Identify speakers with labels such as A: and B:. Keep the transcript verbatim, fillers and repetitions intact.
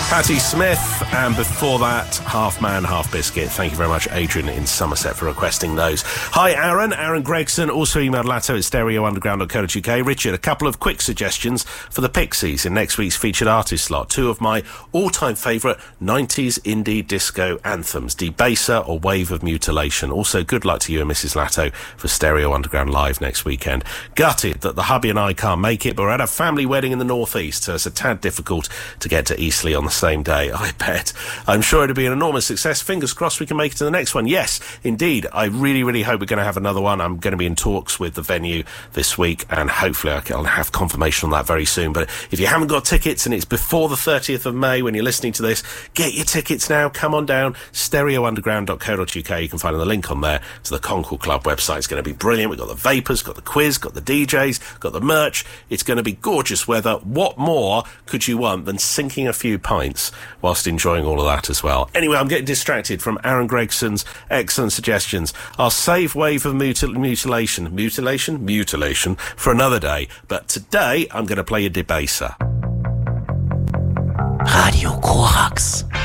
A: Patti Smith, and before that, Half Man, Half Biscuit. Thank you very much, Adrian in Somerset, for requesting those. Hi, Aaron. Aaron Gregson also emailed Latto at stereo underground dot co dot uk. Richard, a couple of quick suggestions for the Pixies in next week's featured artist slot. Two of my all-time favourite nineties indie disco anthems, Debaser or Wave of Mutilation. Also, good luck to you and Missus Latto for Stereo Underground Live next weekend. Gutted that the hubby and I can't make it, but we're at a family wedding in the northeast, so it's a tad difficult to get to Eastleigh on the same day, I bet. I'm sure it'll be an enormous success. Fingers crossed we can make it to the next one. Yes, indeed. I really, really hope we're going to have another one. I'm going to be in talks with the venue this week, and hopefully I'll have confirmation on that very soon. But if you haven't got tickets and it's before the thirtieth of May when you're listening to this, get your tickets now. Come on down, stereo underground dot co dot uk. You can find the link on there to the Concord Club website. It's going to be brilliant. We've got the Vapors, got the quiz, got the D Js, got the merch. It's going to be gorgeous weather. What more could you want than sinking a few pints whilst enjoying all of that as well? Anyway, I'm getting distracted from Aaron Gregson's excellent suggestions. I'll save Wave of mutil- Mutilation, mutilation, mutilation for another day. But today, I'm going to play a Debaser.
B: Radio Korax.